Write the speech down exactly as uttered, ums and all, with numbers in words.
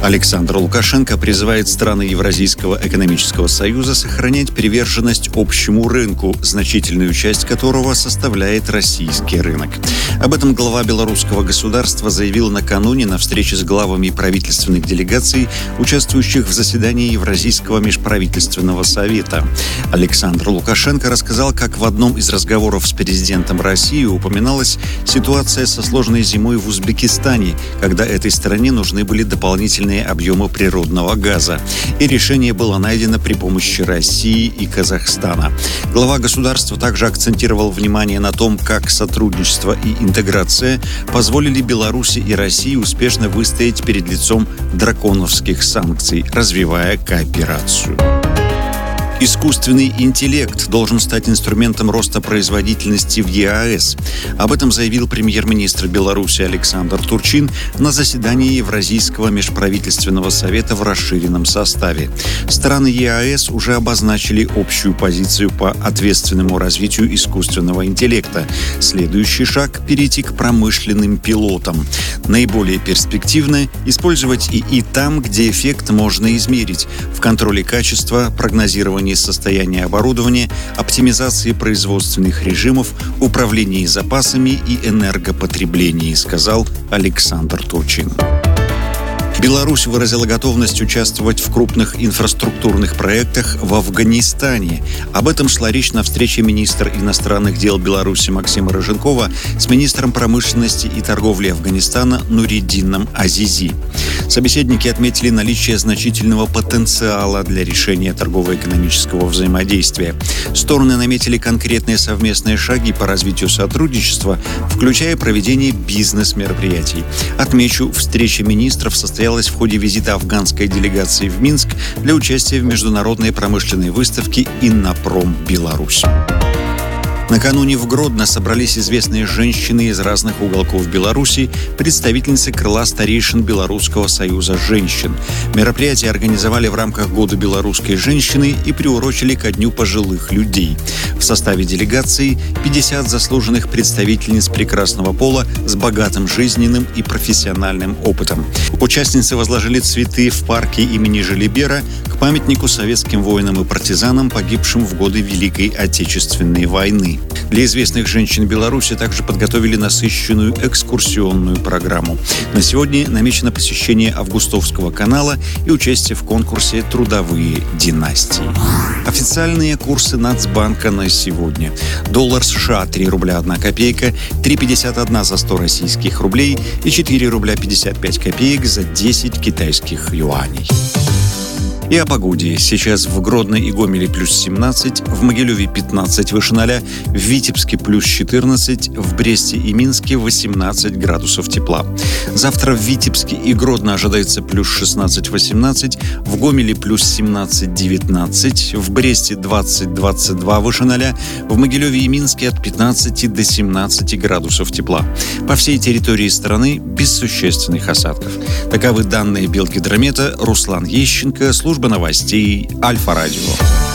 Александр Лукашенко призывает страны Евразийского экономического союза сохранять приверженность общему рынку, значительную часть которого составляет российский рынок. Об этом глава белорусского государства заявил накануне на встрече с главами правительственных делегаций, участвующих в заседании Евразийского межправительственного совета. Александр Лукашенко рассказал, как в одном из разговоров с президентом России упоминалась ситуация со сложной зимой в Узбекистане, когда этой стране нужны были дополнительные объемы природного газа. И решение было найдено при помощи России и Казахстана. Глава государства также акцентировал внимание на том, как сотрудничество и интеграция позволили Беларуси и России успешно выстоять перед лицом драконовских санкций, развивая кооперацию. Искусственный интеллект должен стать инструментом роста производительности в ЕАЭС. Об этом заявил премьер-министр Беларуси Александр Турчин на заседании Евразийского межправительственного совета в расширенном составе. Страны ЕАЭС уже обозначили общую позицию по ответственному развитию искусственного интеллекта. Следующий шаг – перейти к промышленным пилотам. Наиболее перспективно – использовать ИИ там, где эффект можно измерить – в контроле качества, прогнозировании состояния оборудования, оптимизации производственных режимов, управлении запасами и энергопотреблении, сказал Александр Турчин. Беларусь выразила готовность участвовать в крупных инфраструктурных проектах в Афганистане. Об этом шла речь на встрече министра иностранных дел Беларуси Максима Рыженкова с министром промышленности и торговли Афганистана Нуриддином Азизи. Собеседники отметили наличие значительного потенциала для решения торгово-экономического взаимодействия. Стороны наметили конкретные совместные шаги по развитию сотрудничества, включая проведение бизнес-мероприятий. Отмечу, встреча министров состоялась в ходе визита афганской делегации в Минск для участия в международной промышленной выставке «Иннопром Беларусь». Накануне в Гродно собрались известные женщины из разных уголков Беларуси, представительницы крыла старейшин Белорусского союза женщин. Мероприятие организовали в рамках Года белорусской женщины и приурочили ко Дню пожилых людей. В составе делегации пятьдесят заслуженных представительниц прекрасного пола с богатым жизненным и профессиональным опытом. Участницы возложили цветы в парке имени Желибера к памятнику советским воинам и партизанам, погибшим в годы Великой Отечественной войны. Для известных женщин Беларуси также подготовили насыщенную экскурсионную программу. На сегодня намечено посещение Августовского канала и участие в конкурсе «Трудовые династии». Официальные курсы Нацбанка на сегодня. Доллар США три рубля одна копейка, три пятьдесят один за сто российских рублей и четыре рубля пятьдесят пять копеек за десять китайских юаней. И о погоде. Сейчас в Гродно и Гомеле плюс семнадцать, в Могилеве пятнадцать выше ноля, в Витебске плюс четырнадцать, в Бресте и Минске восемнадцать градусов тепла. Завтра в Витебске и Гродно ожидается плюс шестнадцать-восемнадцать, в Гомеле плюс семнадцать-девятнадцать, в Бресте двадцать-двадцать два выше ноля, в Могилеве и Минске от пятнадцати до семнадцати градусов тепла. По всей территории страны без существенных осадков. Таковы данные Белгидромета. Руслан Ещенко, служба новостей Альфа-Радио.